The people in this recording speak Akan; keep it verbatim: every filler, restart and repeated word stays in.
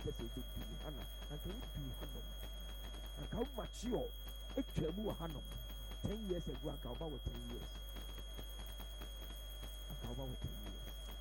kese be bi hana anka wo bi hano anka wo mature etwa mu hano ten years ago anka wo ba wo ten years anka wo ba wo ten years